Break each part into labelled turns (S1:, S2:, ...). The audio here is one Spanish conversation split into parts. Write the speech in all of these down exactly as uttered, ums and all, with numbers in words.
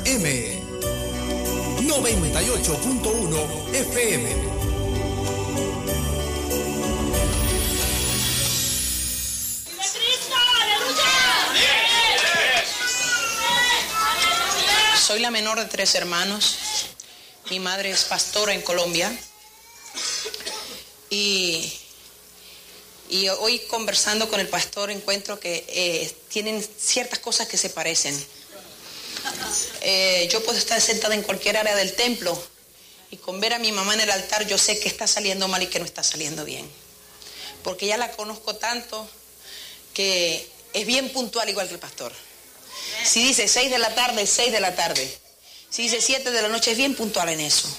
S1: M, noventa y ocho punto uno F M.
S2: Soy la menor de tres hermanos. Mi madre es pastora en Colombia. Y, y hoy conversando con el pastor encuentro que eh, tienen ciertas cosas que se parecen. Eh, yo puedo estar sentada en cualquier área del templo y con ver a mi mamá en el altar yo sé que está saliendo mal y que no está saliendo bien. Porque ya la conozco tanto que es bien puntual igual que el pastor. Si dice seis de la tarde, seis de la tarde. Si dice siete de la noche, es bien puntual en eso.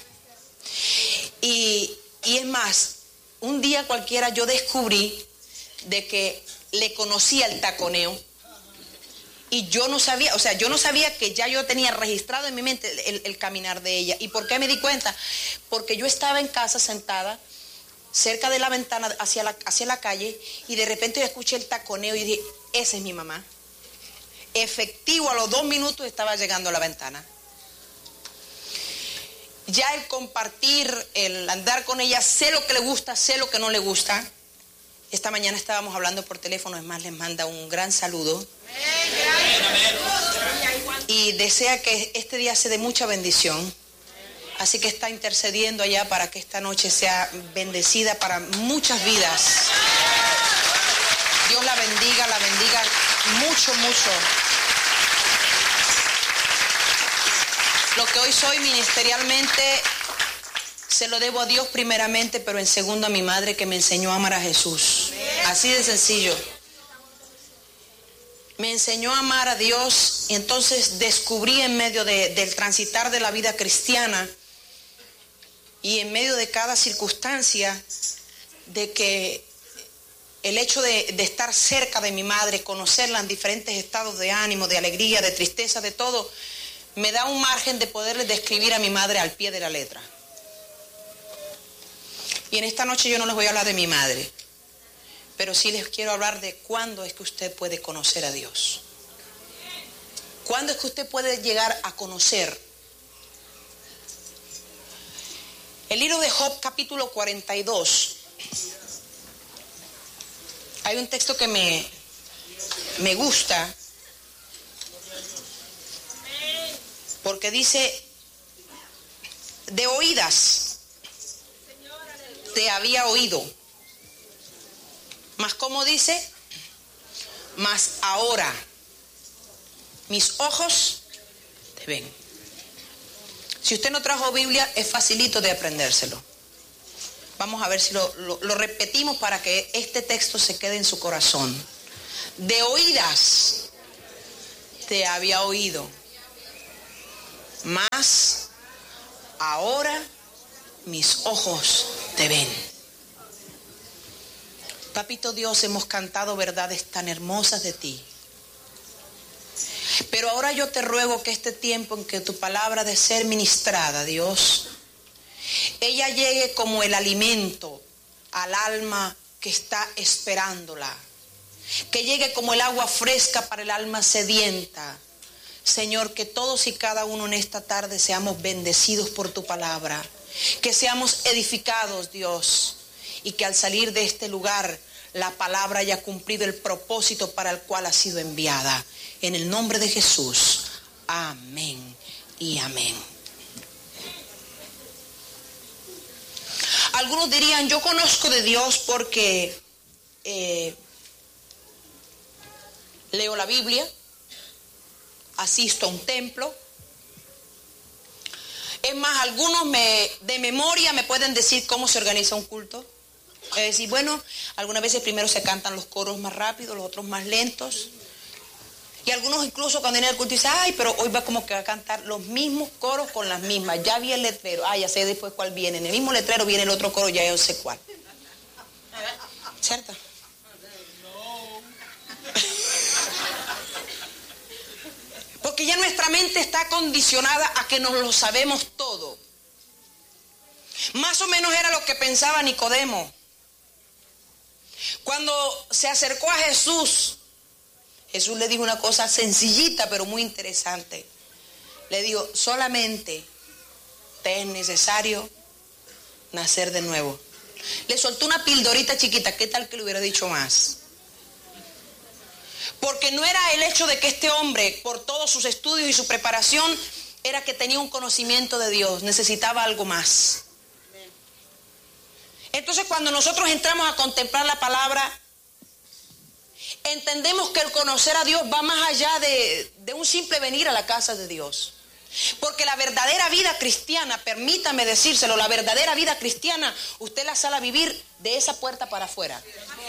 S2: Y, y es más, un día cualquiera yo descubrí de que le conocía el taconeo. Y yo no sabía, o sea, yo no sabía que ya yo tenía registrado en mi mente el, el, el caminar de ella. ¿Y por qué me di cuenta? Porque yo estaba en casa sentada, cerca de la ventana, hacia la, hacia la calle, y de repente yo escuché el taconeo y dije, esa es mi mamá. Efectivo, a los dos minutos estaba llegando a la ventana. Ya el compartir, el andar con ella, sé lo que le gusta, sé lo que no le gusta. Esta mañana estábamos hablando por teléfono, es más, les manda un gran saludo. Y desea que este día sea de mucha bendición. Así que está intercediendo allá para que esta noche sea bendecida para muchas vidas. Dios la bendiga, la bendiga mucho, mucho. Lo que hoy soy ministerialmente se lo debo a Dios primeramente, pero en segundo a mi madre que me enseñó a amar a Jesús. Así de sencillo. Me enseñó a amar a Dios y entonces descubrí en medio de, del transitar de la vida cristiana y en medio de cada circunstancia de que el hecho de, de estar cerca de mi madre, conocerla en diferentes estados de ánimo, de alegría, de tristeza, de todo, me da un margen de poderle describir a mi madre al pie de la letra. Y en esta noche yo no les voy a hablar de mi madre, pero sí les quiero hablar de cuándo es que usted puede conocer a Dios. ¿Cuándo es que usted puede llegar a conocer? El libro de Job, capítulo cuarenta y dos. Hay un texto que me, me gusta, porque dice, de oídas te había oído, mas ¿cómo dice? Mas ahora mis ojos te ven. Si usted no trajo Biblia, es facilito de aprendérselo. Vamos a ver si lo, lo, lo repetimos para que este texto se quede en su corazón. De oídas te había oído, mas ahora mis ojos te ven. Papito Dios, hemos cantado verdades tan hermosas de ti. Pero ahora yo te ruego que este tiempo en que tu palabra ha de ser ministrada, Dios, ella llegue como el alimento al alma que está esperándola. Que llegue como el agua fresca para el alma sedienta. Señor, que todos y cada uno en esta tarde seamos bendecidos por tu palabra. Que seamos edificados, Dios. Y que al salir de este lugar la palabra haya cumplido el propósito para el cual ha sido enviada. En el nombre de Jesús. Amén y amén. Algunos dirían, yo conozco de Dios porque eh, leo la Biblia, asisto a un templo. Es más, algunos me, de memoria me pueden decir cómo se organiza un culto. Es decir, bueno, algunas veces primero se cantan los coros más rápidos, los otros más lentos. Y algunos incluso cuando viene el culto dicen, ay, pero hoy va como que va a cantar los mismos coros con las mismas. Ya vi el letrero, ah, ya sé después cuál viene. En el mismo letrero viene el otro coro, ya yo sé cuál. ¿Cierto? Porque ya nuestra mente está condicionada a que nos lo sabemos todo. Más o menos era lo que pensaba Nicodemo. Cuando se acercó a Jesús, Jesús le dijo una cosa sencillita pero muy interesante. le dijo, solamente te es necesario nacer de nuevo. Le soltó una pildorita chiquita, ¿qué tal que le hubiera dicho más? Porque no era el hecho de que este hombre, por todos sus estudios y su preparación, era que tenía un conocimiento de Dios, necesitaba algo más. Entonces, cuando nosotros entramos a contemplar la palabra, entendemos que el conocer a Dios va más allá de, de un simple venir a la casa de Dios. Porque la verdadera vida cristiana, permítame decírselo, la verdadera vida cristiana, usted la sale a vivir de esa puerta para afuera.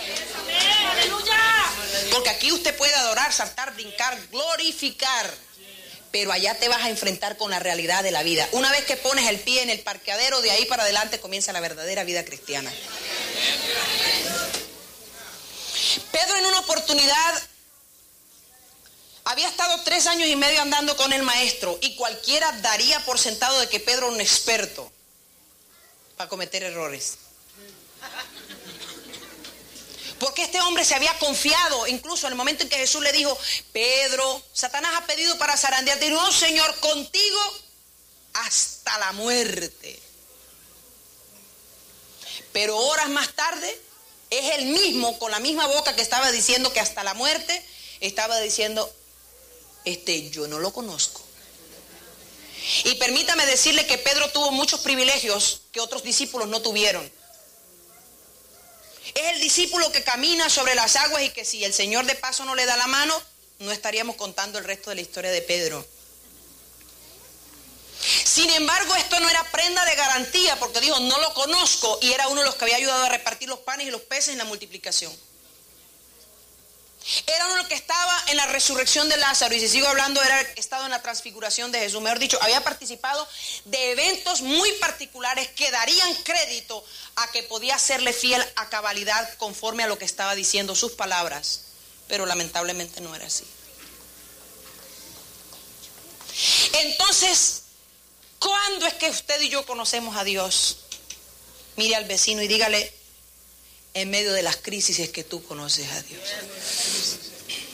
S2: Porque aquí usted puede adorar, saltar, brincar, glorificar, pero allá te vas a enfrentar con la realidad de la vida. Una vez que pones el pie en el parqueadero, de ahí para adelante comienza la verdadera vida cristiana. Pedro, en una oportunidad, había estado tres años y medio andando con el maestro, y cualquiera daría por sentado de que Pedro era un experto para cometer errores. Porque este hombre se había confiado, incluso en el momento en que Jesús le dijo, Pedro, Satanás ha pedido para zarandearte. No, Señor, contigo hasta la muerte. Pero horas más tarde, es el mismo, con la misma boca que estaba diciendo que hasta la muerte, estaba diciendo, este, yo no lo conozco. Y permítame decirle que Pedro tuvo muchos privilegios que otros discípulos no tuvieron. Es el discípulo que camina sobre las aguas y que si el Señor de paso no le da la mano, no estaríamos contando el resto de la historia de Pedro. Sin embargo, esto no era prenda de garantía, porque dijo, no lo conozco, y era uno de los que había ayudado a repartir los panes y los peces en la multiplicación. Era uno que estaba en la resurrección de Lázaro, y si sigo hablando, era estado en la transfiguración de Jesús. Mejor dicho, había participado de eventos muy particulares que darían crédito a que podía serle fiel a cabalidad conforme a lo que estaba diciendo sus palabras. Pero lamentablemente no era así. Entonces, ¿cuándo es que usted y yo conocemos a Dios? Mire al vecino y dígale, en medio de las crisis es que tú conoces a Dios.